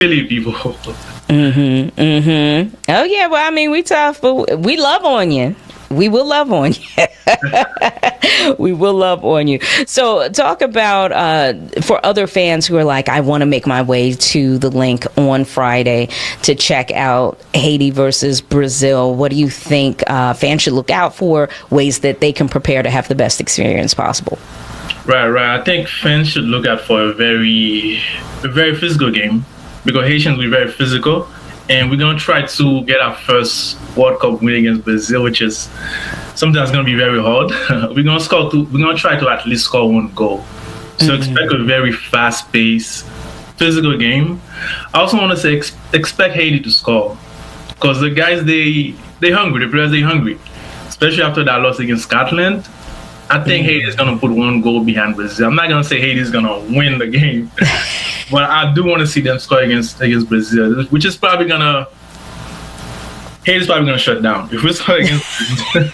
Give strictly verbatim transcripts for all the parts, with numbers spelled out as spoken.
Philly people. Mm-hmm. Mm-hmm. Oh yeah. Well, I mean, we tough, but we love on you. We will love on you. We will love on you. So talk about uh, for other fans who are like, I want to make my way to the link on Friday to check out Haiti versus Brazil. What do you think uh, fans should look out for, ways that they can prepare to have the best experience possible? Right, right. I think fans should look out for a very, a very physical game, because Haitians will be very physical. And we're going to try to get our first World Cup win against Brazil, which is something that's going to be very hard. we're going to score. To, we're going to try to at least score one goal. So mm-hmm. expect a very fast-paced, physical game. I also want to say ex- expect Haiti to score, because the guys, they they hungry. The players, they hungry. Especially after that loss against Scotland. I think mm-hmm. Haiti is going to put one goal behind Brazil. I'm not going to say Haiti is going to win the game. But I do want to see them score against against Brazil, which is probably gonna. Haiti's probably gonna shut down if we score against Brazil.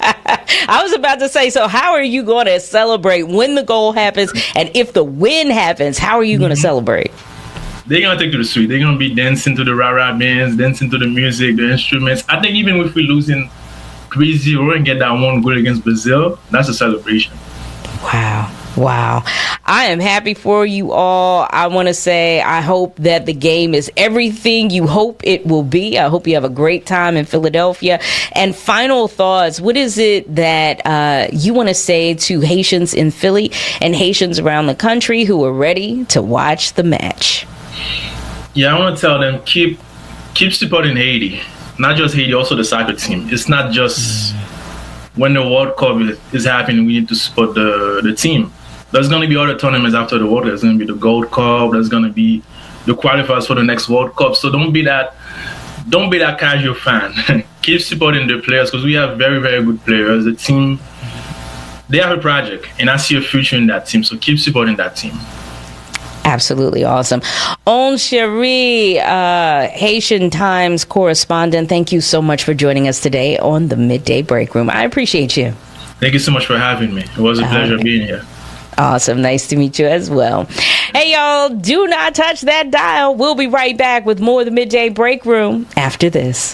I was about to say, so how are you going to celebrate when the goal happens, and if the win happens, how are you going to mm-hmm. celebrate? They're gonna take to the street. They're gonna be dancing to the rah-rah bands, dancing to the music, the instruments. I think even if we're losing three zero and get that one goal against Brazil, that's a celebration. Wow. Wow. I am happy for you all. I want to say I hope that the game is everything you hope it will be. I hope you have a great time in Philadelphia. And final thoughts, what is it that uh, you want to say to Haitians in Philly and Haitians around the country who are ready to watch the match? Yeah, I want to tell them, keep keep supporting Haiti. Not just Haiti, also the soccer team. It's not just when the World Cup is, is happening, we need to support the, the team. There's going to be other tournaments after the World Cup. There's going to be the Gold Cup. There's going to be the qualifiers for the next World Cup. So don't be that, don't be that casual fan. Keep supporting the players, because we have very, very good players. The team, they have a project, and I see a future in that team. So keep supporting that team. Absolutely awesome. On Cherie, uh, Haitian Times correspondent, thank you so much for joining us today on the Midday Break Room. I appreciate you. Thank you so much for having me. It was a pleasure right. being here. Awesome. Nice to meet you as well. Hey, y'all, do not touch that dial. We'll be right back with more of the Midday Break Room after this.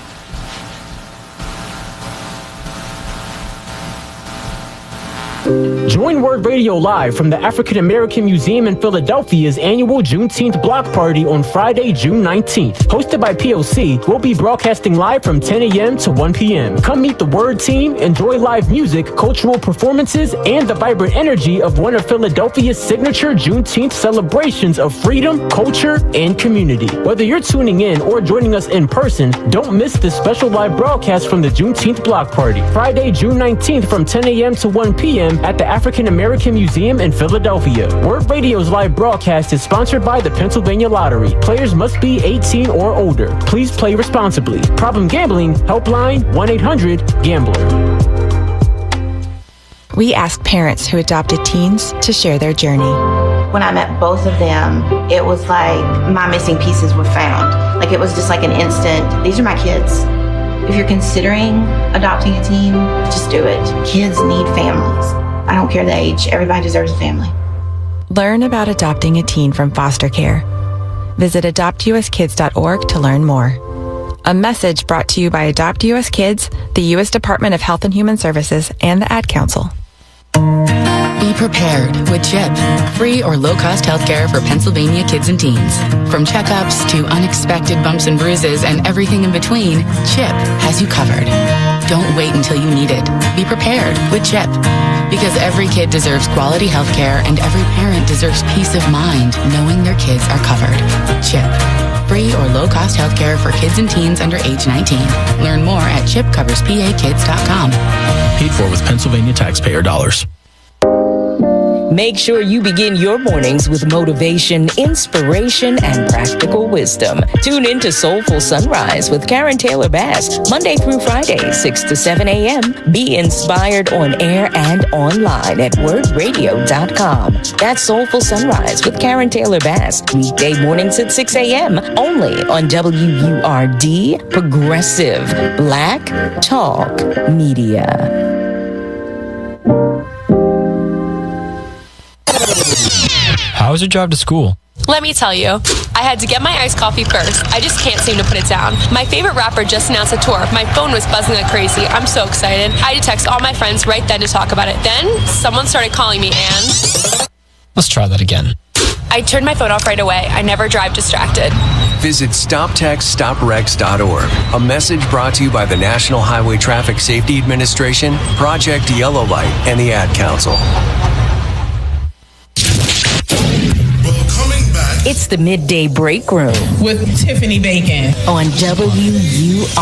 Join Word Radio live from the African American Museum in Philadelphia's annual Juneteenth block party on Friday, June nineteenth. Hosted by P O C, we'll be broadcasting live from ten a.m. to one p.m. Come meet the Word team, enjoy live music, cultural performances, and the vibrant energy of one of Philadelphia's signature Juneteenth celebrations of freedom, culture, and community. Whether you're tuning in or joining us in person, don't miss this special live broadcast from the Juneteenth block party. Friday, June nineteenth from ten a.m. to one p.m. at the African American Museum in Philadelphia. Word Radio's live broadcast is sponsored by the Pennsylvania Lottery. Players must be eighteen or older. Please play responsibly. Problem gambling, helpline one eight hundred gambler. We asked parents who adopted teens to share their journey. When I met both of them, it was like my missing pieces were found. Like it was just like an instant, these are my kids. If you're considering adopting a teen, just do it. Kids need families. I don't care the age. Everybody deserves a family. Learn about adopting a teen from foster care. Visit adopt u s kids dot org to learn more. A message brought to you by Adopt U S Kids, the U S Department of Health and Human Services, and the Ad Council. Be prepared with CHIP, free or low-cost healthcare for Pennsylvania kids and teens. From checkups to unexpected bumps and bruises and everything in between, CHIP has you covered. Don't wait until you need it. Be prepared with CHIP. Because every kid deserves quality healthcare and every parent deserves peace of mind knowing their kids are covered. CHIP. Free or low-cost healthcare for kids and teens under age nineteen. Learn more at chip covers p a kids dot com. Paid for with Pennsylvania taxpayer dollars. Make sure you begin your mornings with motivation, inspiration, and practical wisdom. Tune in to Soulful Sunrise with Karen Taylor Bass, Monday through Friday, six to seven a.m. Be inspired on air and online at word radio dot com. That's Soulful Sunrise with Karen Taylor Bass, weekday mornings at six a.m. only on W U R D, Progressive Black Talk Media. How was your drive to school? Let me tell you, I had to get my iced coffee first. I just can't seem to put it down. My favorite rapper just announced a tour. My phone was buzzing like crazy. I'm so excited. I had to text all my friends right then to talk about it. Then someone started calling me and... Let's try that again. I turned my phone off right away. I never drive distracted. Visit stop text stop wrecks dot org. A message brought to you by the National Highway Traffic Safety Administration, Project Yellow Light, and the Ad Council. It's the Midday Break Room with Tiffany Bacon on W U R.